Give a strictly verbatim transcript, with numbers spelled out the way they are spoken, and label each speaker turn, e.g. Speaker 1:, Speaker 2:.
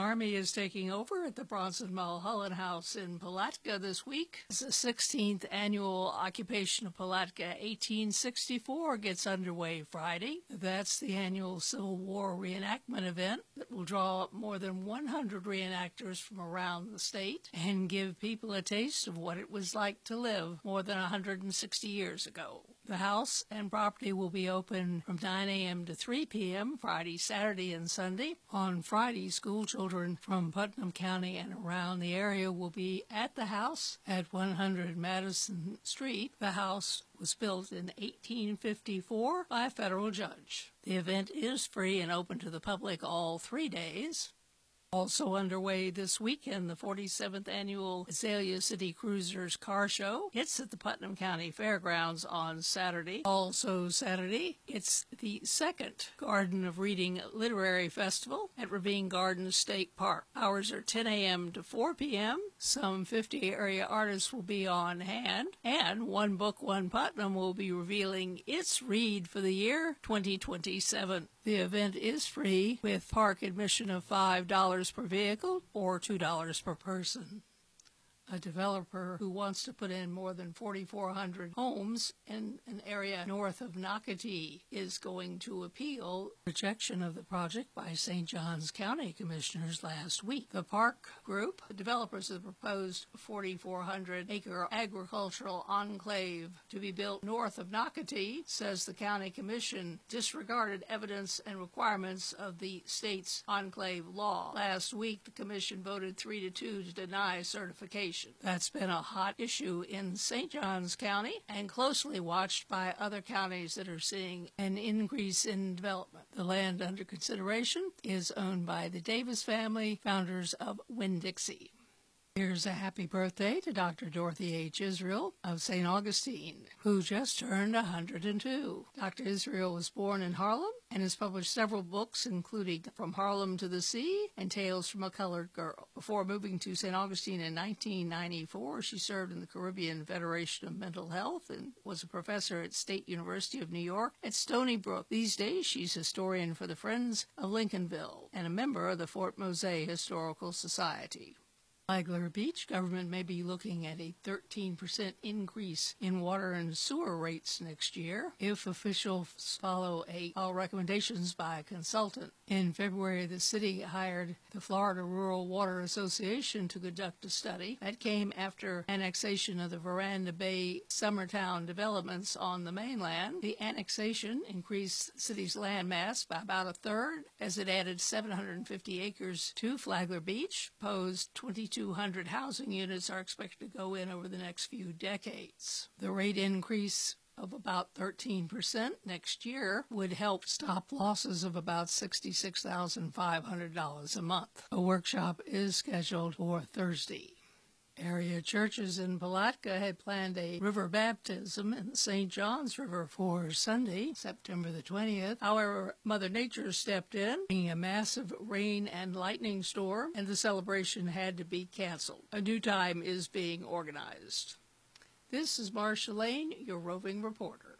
Speaker 1: Army is taking over at the Bronson Mulholland House in Palatka this week. The sixteenth annual Occupation of Palatka eighteen sixty-four gets underway Friday. That's the annual Civil War reenactment event that will draw up more than one hundred reenactors from around the state and give people a taste of what it was like to live more than one hundred sixty years ago. The house and property will be open from nine a.m. to three p.m. Friday, Saturday, and Sunday. On Friday, school children from Putnam County and around the area will be at the house at one hundred Madison Street. The house was built in eighteen fifty-four by a federal judge. The event is free and open to the public all three days. Also underway this weekend, the forty-seventh Annual Azalea City Cruisers Car Show. It's at the Putnam County Fairgrounds on Saturday. Also Saturday, it's the second Garden of Reading Literary Festival at Ravine Gardens State Park. Hours are ten a.m. to four p.m. Some fifty area artists will be on hand, and One Book, One Putnam will be revealing its read for the year twenty twenty-seven. The event is free, with park admission of five dollars per vehicle or two dollars per person. A developer who wants to put in more than forty-four hundred homes in an area north of Nocatee is going to appeal rejection of the project by Saint Johns County Commissioners last week. The Park Group, the developers of the proposed forty-four hundred acre agricultural enclave to be built north of Nocatee, says the County Commission disregarded evidence and requirements of the state's enclave law. Last week, the Commission voted three to two to deny certification. That's been a hot issue in Saint Johns County and closely watched by other counties that are seeing an increase in development. The land under consideration is owned by the Davis family, founders of Winn-Dixie. Here's a happy birthday to Doctor Dorothy H. Israel of Saint Augustine, who just turned one hundred two. Doctor Israel was born in Harlem and has published several books, including From Harlem to the Sea and Tales from a Colored Girl. Before moving to Saint Augustine in nineteen ninety-four, she served in the Caribbean Federation of Mental Health and was a professor at State University of New York at Stony Brook. These days, she's historian for the Friends of Lincolnville and a member of the Fort Mose Historical Society. Flagler Beach, government may be looking at a thirteen percent increase in water and sewer rates next year if officials follow a, all recommendations by a consultant. In February, the city hired the Florida Rural Water Association to conduct a study. That came after annexation of the Veranda Bay Summertown developments on the mainland. The annexation increased the city's land mass by about a third, as it added seven hundred fifty acres to Flagler Beach, posed twenty-two hundred housing units are expected to go in over the next few decades. The rate increase of about thirteen percent next year would help stop losses of about sixty-six thousand five hundred dollars a month. A workshop is scheduled for Thursday. Area churches in Palatka had planned a river baptism in the Saint Johns River for Sunday, September the twentieth. However, Mother Nature stepped in, bringing a massive rain and lightning storm, and the celebration had to be canceled. A new time is being organized. This is Marcia Lane, your roving reporter.